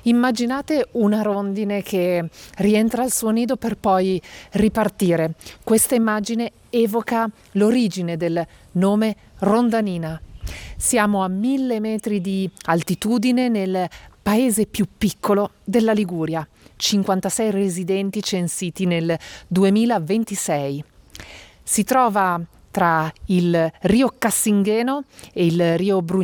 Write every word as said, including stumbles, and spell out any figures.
Immaginate una rondine che rientra al suo nido per poi ripartire. Questa immagine evoca l'origine del nome rondanina. Siamo a mille metri di altitudine nel paese più piccolo della Liguria, cinquantasei residenti censiti nel duemilaventisei. Si trova tra il Rio Cassingheno e il Rio Brugnano.